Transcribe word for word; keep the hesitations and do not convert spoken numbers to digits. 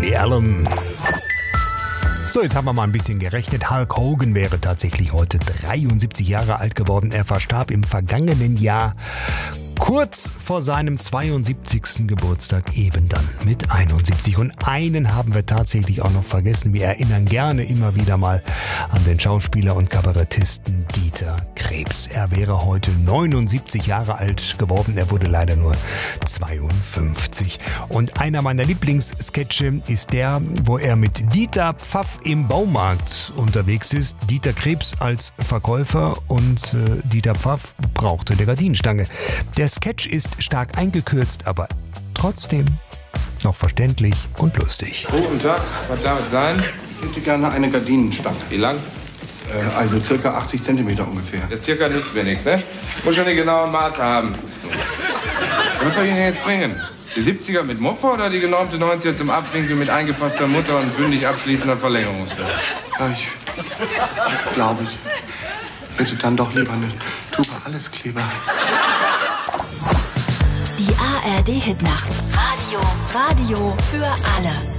Woody Allen. So, jetzt haben wir mal ein bisschen gerechnet. Hulk Hogan wäre tatsächlich heute dreiundsiebzig Jahre alt geworden. Er verstarb im vergangenen Jahr kurz vor seinem zweiundsiebzigsten Geburtstag, eben dann mit einundsiebzig. Und einen haben wir tatsächlich auch noch vergessen. Wir erinnern gerne immer wieder mal an den Schauspieler und Kabarettisten Dieter Krebs. Er wäre heute neunundsiebzig Jahre alt geworden. Er wurde leider nur zweiundfünfzig. Und einer meiner Lieblingssketche ist der, wo er mit Dieter Pfaff im Baumarkt unterwegs ist. Dieter Krebs als Verkäufer und äh, Dieter Pfaff brauchte eine Gardinenstange. Der Sketch ist stark eingekürzt, aber trotzdem noch verständlich und lustig. Guten Tag, was darf es sein? Ich hätte gerne eine Gardinenstange. Wie lang? Äh, also circa achtzig Zentimeter ungefähr. Ja, circa nützt mir nichts, ne? Muss schon die genauen Maße haben. Was soll ich Ihnen jetzt bringen? Die siebziger mit Muffe oder die genormte neunziger zum Abwinkeln mit eingefasster Mutter und bündig abschließender Verlängerungsstelle? Ja, ich glaube, ich hätte dann doch lieber eine Tube Alleskleber. Die A R D-Hitnacht. Radio. Radio für alle.